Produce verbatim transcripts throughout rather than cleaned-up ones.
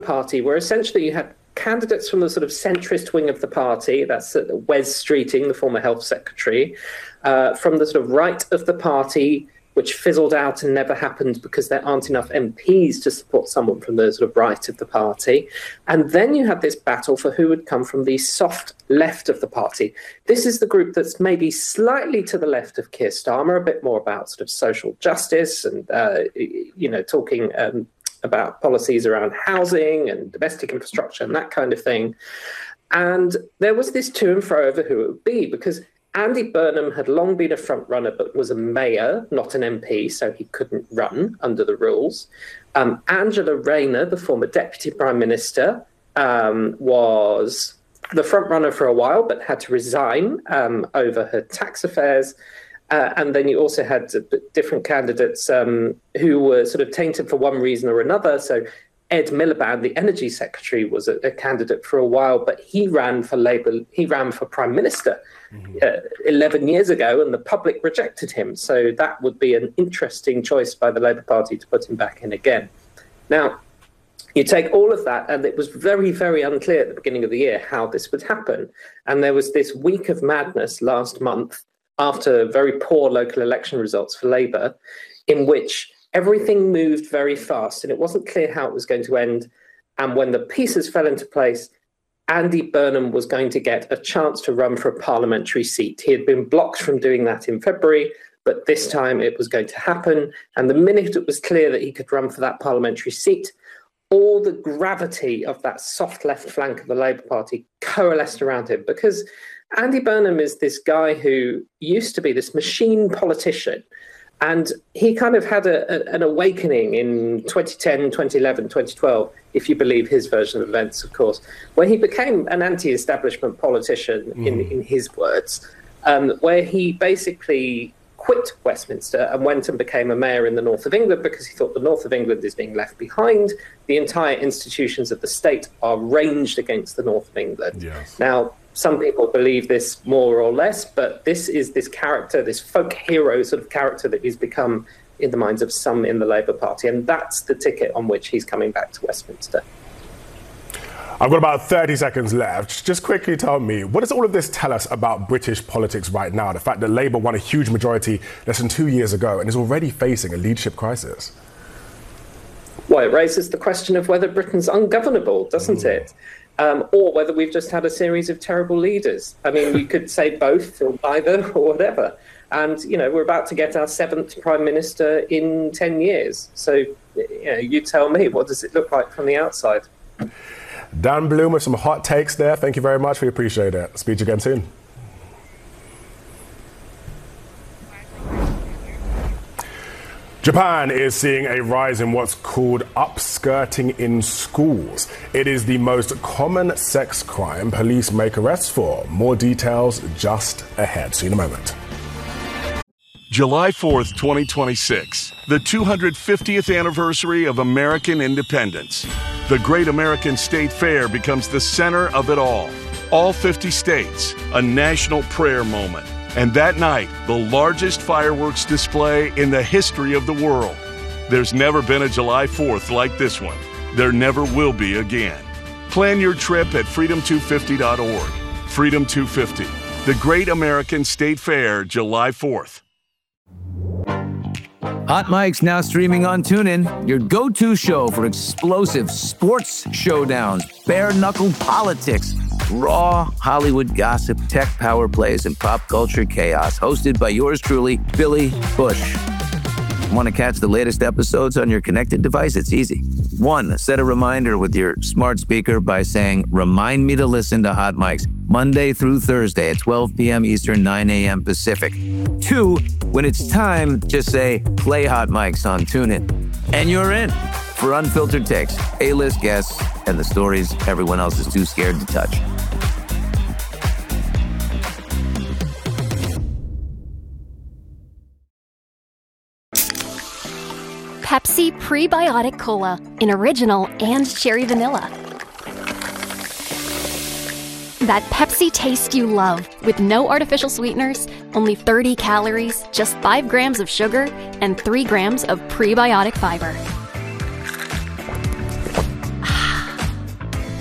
Party, where essentially you had candidates from the sort of centrist wing of the party, that's Wes Streeting, the former health secretary, uh, from the sort of right of the party, which fizzled out and never happened because there aren't enough M Ps to support someone from the sort of right of the party. And then you had this battle for who would come from the soft left of the party. This is the group that's maybe slightly to the left of Keir Starmer, a bit more about sort of social justice and, uh, you know, talking um, about policies around housing and domestic infrastructure and that kind of thing. And there was this to and fro over who it would be, because Andy Burnham had long been a front runner, but was a mayor, not an M P, so he couldn't run under the rules. Um, Angela Rayner, the former deputy prime minister, um, was the front runner for a while, but had to resign um, over her tax affairs. Uh, and then you also had different candidates um, who were sort of tainted for one reason or another. So Ed Miliband, the energy secretary, was a, a candidate for a while, but he ran for Labour. He ran for prime minister mm-hmm. uh, eleven years ago, and the public rejected him. So that would be an interesting choice by the Labour Party to put him back in again. Now, you take all of that, and it was very, very unclear at the beginning of the year how this would happen. And there was this week of madness last month after very poor local election results for Labour, in which everything moved very fast, and it wasn't clear how it was going to end. And when the pieces fell into place, Andy Burnham was going to get a chance to run for a parliamentary seat. He had been blocked from doing that in February, but this time it was going to happen. And the minute it was clear that he could run for that parliamentary seat, all the gravity of that soft left flank of the Labour Party coalesced around him, because Andy Burnham is this guy who used to be this machine politician. And he kind of had a, a, an awakening in twenty ten, twenty eleven, twenty twelve, if you believe his version of events, of course, where he became an anti-establishment politician, mm. in, in his words, um, where he basically quit Westminster and went and became a mayor in the north of England because he thought the north of England is being left behind. The entire institutions of the state are ranged against the north of England. Yes. Now, some people believe this more or less, but this is this character, this folk hero sort of character that he's become in the minds of some in the Labour Party. And that's the ticket on which he's coming back to Westminster. I've got about thirty seconds left. Just quickly tell me, what does all of this tell us about British politics right now? The fact that Labour won a huge majority less than two years ago and is already facing a leadership crisis. Well, it raises the question of whether Britain's ungovernable, doesn't mm. it? Um, or whether we've just had a series of terrible leaders. I mean, we could say both or neither or whatever. And, you know, we're about to get our seventh prime minister in ten years. So, you know, you tell me, what does it look like from the outside? Dan Bloom with some hot takes there. Thank you very much. We appreciate it. Speak to you again soon. Japan is seeing a rise in what's called upskirting in schools. It is the most common sex crime police make arrests for. More details just ahead. See you in a moment. July fourth, twenty twenty-six, the two hundred fiftieth anniversary of American independence. The Great American State Fair becomes the center of it all. All fifty states, a national prayer moment. And that night, the largest fireworks display in the history of the world. There's never been a July fourth like this one. There never will be again. Plan your trip at freedom two fifty dot org. Freedom two fifty, the Great American State Fair, July fourth. Hot Mic's now streaming on TuneIn, your go-to show for explosive sports showdowns, bare-knuckle politics, raw Hollywood gossip, tech power plays, and pop culture chaos. Hosted by yours truly, Billy Bush. Want to catch the latest episodes on your connected device? It's easy. One, set a reminder with your smart speaker by saying, remind me to listen to Hot Mics Monday through Thursday at twelve p.m. Eastern, nine a.m. Pacific. Two, when it's time, just say, play Hot Mics on TuneIn. And you're in for unfiltered takes, A-list guests, and the stories everyone else is too scared to touch. Pepsi Prebiotic Cola in original and cherry vanilla. That Pepsi taste you love with no artificial sweeteners, only thirty calories, just five grams of sugar, and three grams of prebiotic fiber.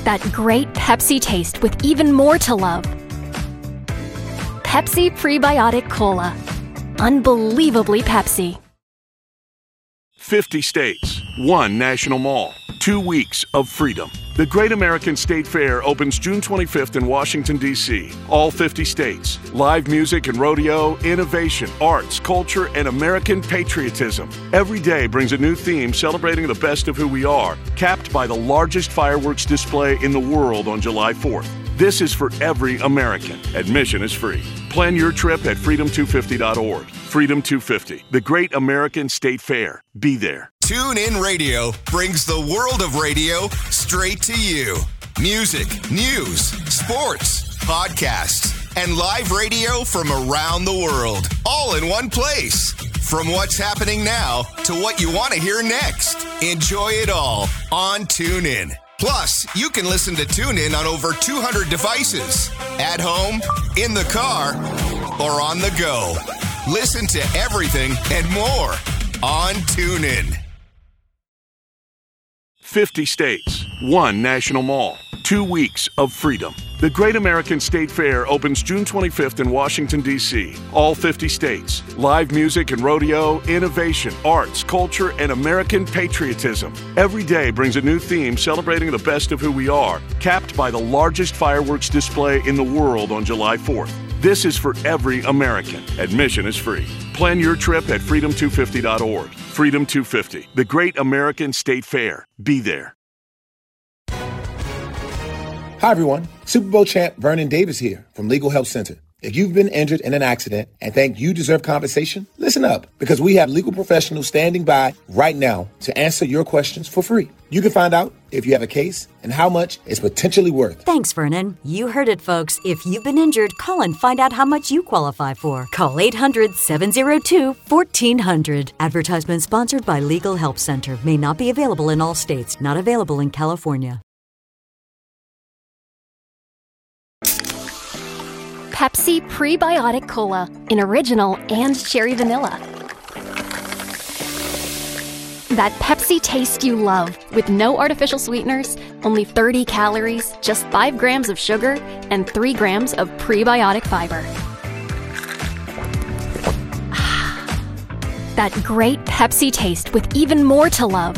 That great Pepsi taste with even more to love. Pepsi Prebiotic Cola. Unbelievably Pepsi. fifty states, one national mall, two weeks of freedom. The Great American State Fair opens June twenty-fifth in Washington, D C All fifty states. Live music and rodeo, innovation, arts, culture, and American patriotism. Every day brings a new theme celebrating the best of who we are, capped by the largest fireworks display in the world on July fourth. This is for every American. Admission is free. Plan your trip at freedom two fifty dot org. Freedom two fifty, the Great American State Fair. Be there. TuneIn Radio brings the world of radio straight to you. Music, news, sports, podcasts, and live radio from around the world, all in one place. From what's happening now to what you want to hear next. Enjoy it all on TuneIn. Plus, you can listen to TuneIn on over two hundred devices. At home, in the car, or on the go. Listen to everything and more on TuneIn. fifty states, one national mall, two weeks of freedom. The Great American State Fair opens June twenty-fifth in Washington, D C All fifty states. Live music and rodeo, innovation, arts, culture, and American patriotism. Every day brings a new theme celebrating the best of who we are, capped by the largest fireworks display in the world on July fourth. This is for every American. Admission is free. Plan your trip at freedom two fifty dot org. Freedom two fifty, the Great American State Fair. Be there. Hi, everyone. Super Bowl champ Vernon Davis here from Legal Help Center. If you've been injured in an accident and think you deserve compensation, listen up, because we have legal professionals standing by right now to answer your questions for free. You can find out if you have a case and how much it's potentially worth. Thanks, Vernon. You heard it, folks. If you've been injured, call and find out how much you qualify for. Call eight hundred, seven oh two, fourteen hundred. Advertisement sponsored by Legal Help Center. May not be available in all states. Not available in California. Pepsi Prebiotic Cola in original and cherry vanilla. That Pepsi taste you love with no artificial sweeteners, only thirty calories, just five grams of sugar, and three grams of prebiotic fiber. That great Pepsi taste with even more to love.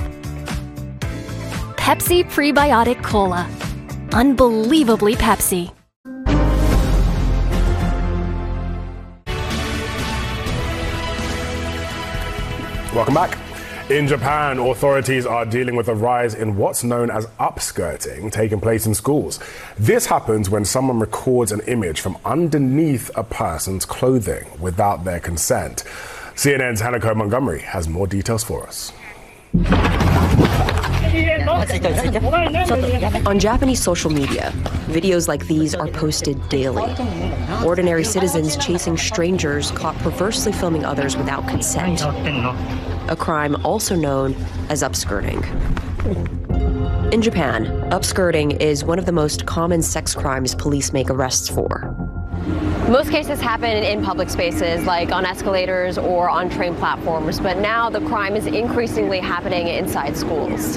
Pepsi Prebiotic Cola. Unbelievably Pepsi. Welcome back. In Japan, authorities are dealing with a rise in what's known as upskirting taking place in schools. This happens when someone records an image from underneath a person's clothing without their consent. C N N's Hanako Montgomery has more details for us. On Japanese social media, videos like these are posted daily. Ordinary citizens chasing strangers caught perversely filming others without consent. A crime also known as upskirting. In Japan, upskirting is one of the most common sex crimes police make arrests for. Most cases happen in public spaces, like on escalators or on train platforms, but now the crime is increasingly happening inside schools.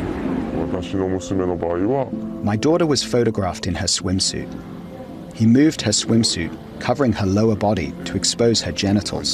My daughter was photographed in her swimsuit. He moved her swimsuit, covering her lower body to expose her genitals.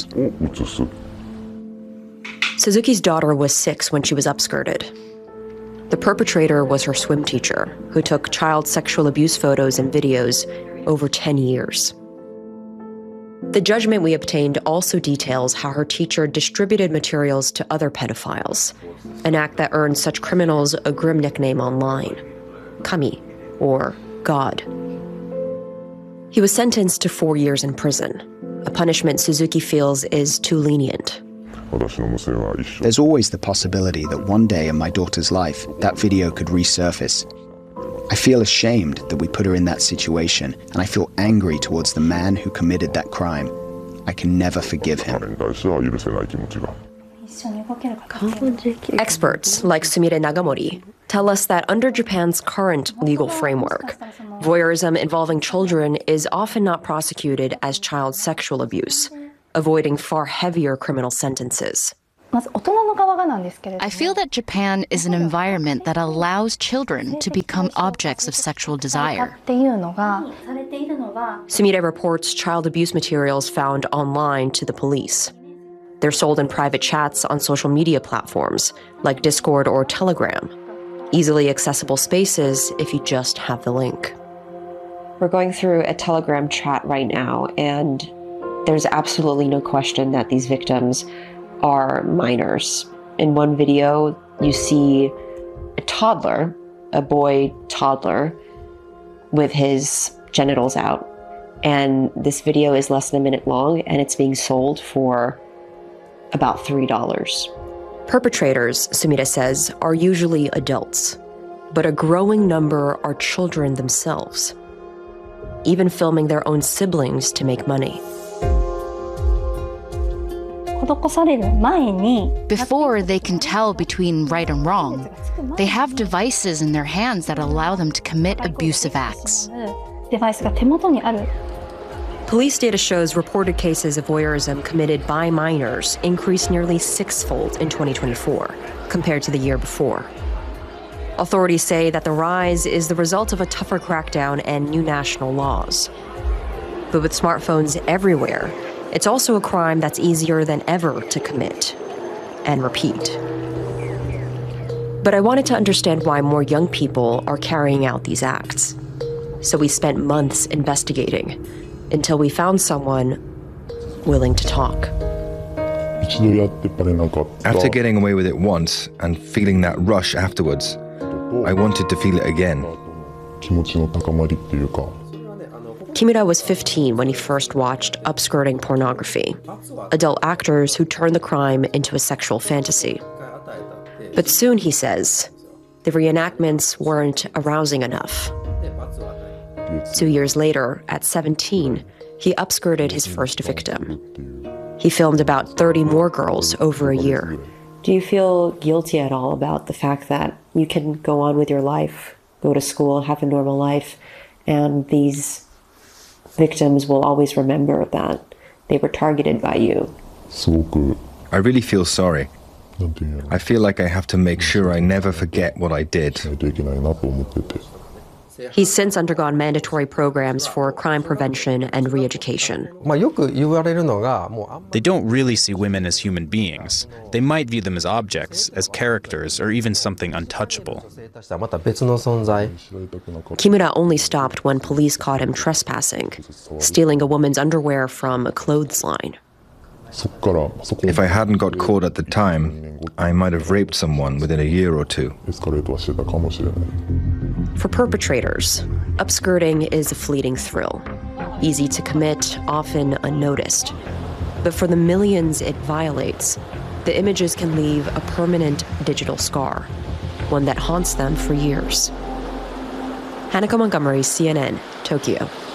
Suzuki's daughter was six when she was upskirted. The perpetrator was her swim teacher, who took child sexual abuse photos and videos over ten years. The judgment we obtained also details how her teacher distributed materials to other pedophiles, an act that earned such criminals a grim nickname online, Kami, or God. He was sentenced to four years in prison, a punishment Suzuki feels is too lenient. There's always the possibility that one day in my daughter's life, that video could resurface. I feel ashamed that we put her in that situation, and I feel angry towards the man who committed that crime. I can never forgive him. Experts like Sumire Nagamori tell us that under Japan's current legal framework, voyeurism involving children is often not prosecuted as child sexual abuse, avoiding far heavier criminal sentences. I feel that Japan is an environment that allows children to become objects of sexual desire. Sumida reports child abuse materials found online to the police. They're sold in private chats on social media platforms like Discord or Telegram, easily accessible spaces if you just have the link. We're going through a Telegram chat right now, and there's absolutely no question that these victims are minors. In one video, you see a toddler, a boy toddler, with his genitals out. And this video is less than a minute long, and it's being sold for about three dollars. Perpetrators, Sumida says, are usually adults, but a growing number are children themselves, even filming their own siblings to make money. Before they can tell between right and wrong, they have devices in their hands that allow them to commit abusive acts. Police data shows reported cases of voyeurism committed by minors increased nearly sixfold in twenty twenty-four compared to the year before. Authorities say that the rise is the result of a tougher crackdown and new national laws. But with smartphones everywhere, it's also a crime that's easier than ever to commit and repeat. But I wanted to understand why more young people are carrying out these acts. So we spent months investigating until we found someone willing to talk. After getting away with it once and feeling that rush afterwards, I wanted to feel it again. Kimura was fifteen when he first watched upskirting pornography, adult actors who turned the crime into a sexual fantasy. But soon, he says, the reenactments weren't arousing enough. Two years later, at seventeen, he upskirted his first victim. He filmed about thirty more girls over a year. Do you feel guilty at all about the fact that you can go on with your life, go to school, have a normal life, and these victims will always remember that they were targeted by you? I really feel sorry. I feel like I have to make sure I never forget what I did. He's since undergone mandatory programs for crime prevention and re-education. They don't really see women as human beings. They might view them as objects, as characters, or even something untouchable. Kimura only stopped when police caught him trespassing, stealing a woman's underwear from a clothesline. If I hadn't got caught at the time, I might have raped someone within a year or two. For perpetrators, upskirting is a fleeting thrill, easy to commit, often unnoticed. But for the millions it violates, the images can leave a permanent digital scar, one that haunts them for years. Hanako Montgomery, C N N, Tokyo.